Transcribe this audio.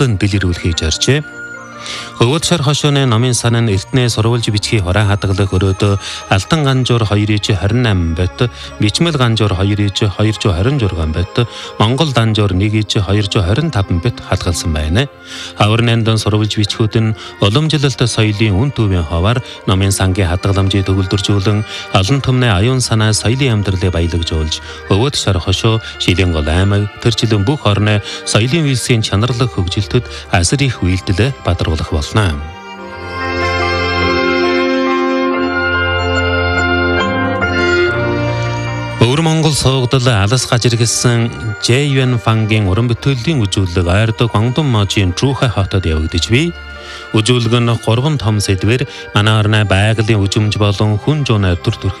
хөвлөн дэлгэрүүлэхийг зоржээ. Хөвөд шар хошооны номын сан нь эртнээ сурвалж бичгийн хороо хадгалах өрөөдөө Алтан ганжуур 2-28 бот, Бичмэл ганжуур 2-226 бот, Монгол данжуур 1-225 бот хадгалсан байна. Хавар нандин сурвалж бичгүүд нь уламжлалт соёлын үн төвийн хаваар номын сангийн хадгаламжийг төгөлдржүүлэн олон түмний аюун санаа соёлын амьдралыг баялагжуулж Хөвөд шар хошоо Шилэн гол аймаг төрчлөн бүх орны соёлын үйлсийн чанарлаг хөгжилтөд асар их үйлдэл бадаруулах болно. Өвөр Монгол суугдал алас гажиргэлсэн J-Yuan Fang-ийн уран бүтээлийн үзүүлэг ойрдог Гуандун можийн Зхухай хотод явагдаж бий. Үзүүлэг нь 3 том сэдвээр манай орны байгалийн үжимж болон хүн зүүн төр төрх